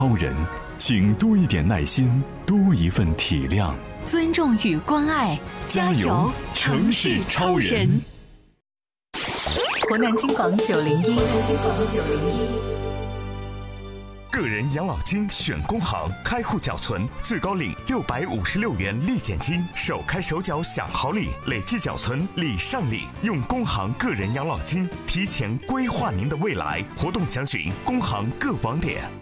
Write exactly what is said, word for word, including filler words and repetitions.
超人，请多一点耐心，多一份体谅， 尊重与关爱，加油，城市超人！湖南金广九零一，金广九零一。 个人养老金选工行，开户缴存最高领六百五十六元立减金，手开手缴享好礼，累计缴存礼上礼。用工行个人养老金提前规划您的未来，活动详询工行各网点。